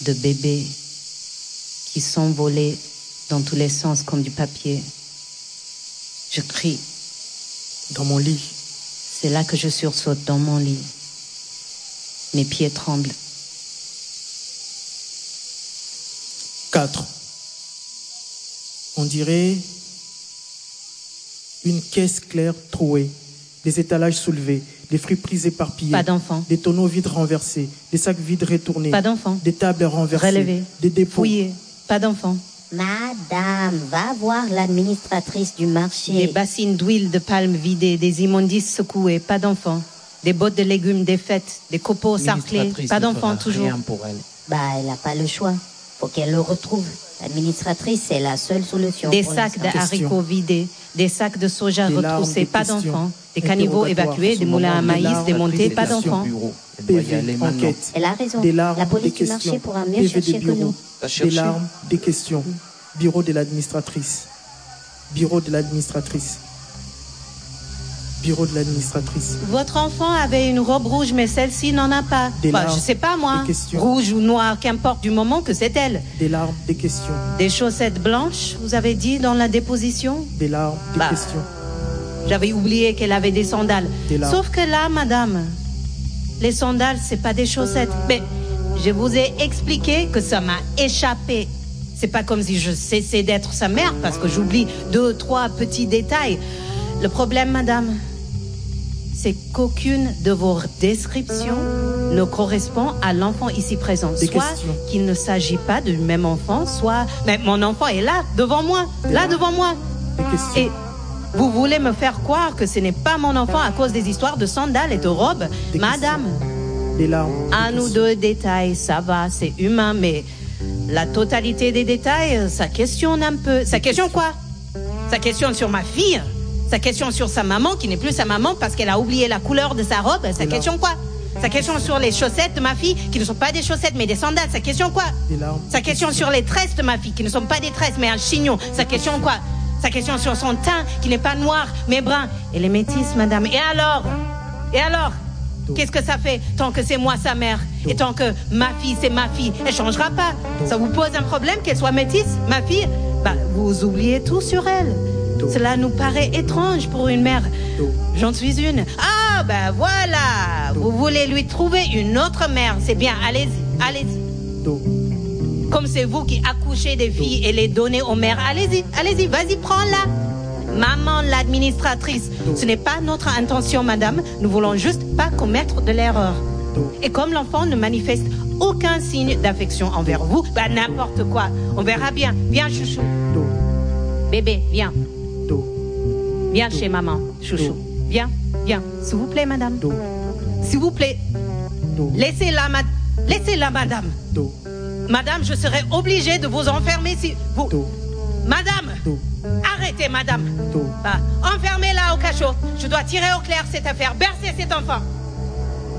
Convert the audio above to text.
de bébés qui s'envolaient dans tous les sens comme du papier. Je crie. Dans mon lit. C'est là que je sursaute dans mon lit. Mes pieds tremblent. 4. On dirait une caisse claire trouée, des étalages soulevés, des friperies éparpillées, Pas d'enfant. des tonneaux vides renversés, des sacs vides retournés, Pas d'enfant. des tables renversées, Relevés. des dépôts. Fouillés. Pas d'enfant. Madame, va voir l'administratrice du marché. Des bassines d'huile de palme vidées, des immondices secoués. Pas d'enfant. Des bottes de légumes défaites, des copeaux sarclés. Pas d'enfant toujours. Rien pour elle. Elle n'a pas le choix. Faut qu'elle le retrouve. L'administratrice, c'est la seule solution. Des pour sacs de l'instant. haricots vidés, des sacs de soja Des larmes, retroussés, des pas questions. d'enfants. Des caniveaux Interrogatoire. évacués, des moulins à maïs démontés, pas d'enfants. Elle doit y aller PV, maintenant. enquête. Elle a raison. Des larmes, La police des du questions. marché pourra mieux PV chercher des que bureaux. nous. Des larmes, des questions. Bureau de l'administratrice. Bureau de l'administratrice. Bureau de l'administratrice. Votre enfant avait une robe rouge, mais celle-ci n'en a pas. Des larmes, je sais pas moi. des questions. Rouge ou noir, qu'importe du moment que c'est elle. Des larmes, des questions. Des chaussettes blanches, vous avez dit dans la déposition. Des larmes, des questions. J'avais oublié qu'elle avait des sandales. Des larmes. Sauf que là, madame, les sandales, c'est pas des chaussettes. Mais je vous ai expliqué que ça m'a échappé. C'est pas comme si je cessais d'être sa mère parce que j'oublie 2, 3 petits détails. Le problème, madame, c'est qu'aucune de vos descriptions ne correspond à l'enfant ici présent. Des Soit questions. qu'il ne s'agit pas du même enfant, soit... Mais mon enfant est là, devant moi. Là, devant moi. Des questions. Et vous voulez me faire croire que ce n'est pas mon enfant à cause des histoires de sandales et de robes. Des Madame, Des larmes. des un ou questions. deux détails, ça va, c'est humain, mais la totalité des détails, ça questionne un peu. Ça questionne quoi? Ça questionne sur ma fille. Ça questionne sur sa maman, qui n'est plus sa maman parce qu'elle a oublié la couleur de sa robe. Ça questionne quoi? Ça questionne sur les chaussettes de ma fille, qui ne sont pas des chaussettes, mais des sandales. Ça questionne quoi? Des larmes. Ça questionne sur les tresses de ma fille, qui ne sont pas des tresses, mais un chignon. Ça questionne quoi? Ça questionne sur son teint, qui n'est pas noir, mais brun. Elle est métisse, madame. Et alors? Qu'est-ce que ça fait tant que c'est moi sa mère? Et tant que ma fille, c'est ma fille? Elle changera pas. Ça vous pose un problème qu'elle soit métisse, ma fille? Vous oubliez tout sur elle. Cela nous paraît étrange pour une mère. J'en suis une. Ah, voilà. Vous voulez lui trouver une autre mère. C'est bien, allez-y, allez-y. Comme c'est vous qui accouchez des filles et les donnez aux mères, allez-y, allez-y, vas-y, prends-la. Maman, l'administratrice, ce n'est pas notre intention, madame. Nous voulons juste pas commettre de l'erreur. Et comme l'enfant ne manifeste aucun signe d'affection envers vous, n'importe quoi. On verra bien. Viens, chouchou. Bébé, viens. Viens chez maman, chouchou. Viens, viens. S'il vous plaît, madame. S'il vous plaît. Laissez-la, madame. Madame, je serai obligée de vous enfermer si vous... Madame, arrêtez, madame. Enfermez-la au cachot. Je dois tirer au clair cette affaire. Bercez cet enfant.